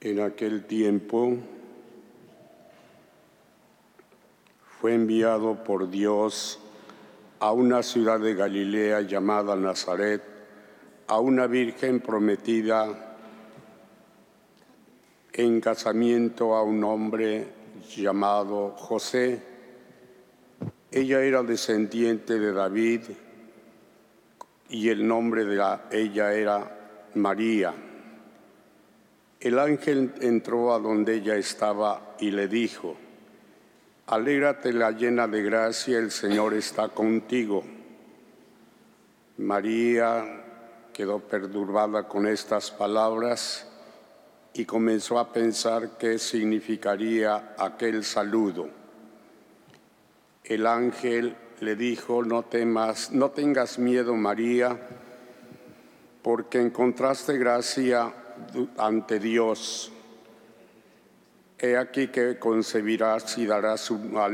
En aquel tiempo fue enviado por Dios a una ciudad de Galilea llamada Nazaret, a una virgen prometida en casamiento a un hombre llamado José. Ella era descendiente de David y el nombre de ella era María. El ángel entró a donde ella estaba y le dijo: «Alégrate, la llena de gracia, el Señor está contigo». María quedó perturbada con estas palabras y comenzó a pensar qué significaría aquel saludo. El ángel le dijo: «No temas, no tengas miedo, María, porque encontraste gracia ante Dios. He aquí que concebirás y darás a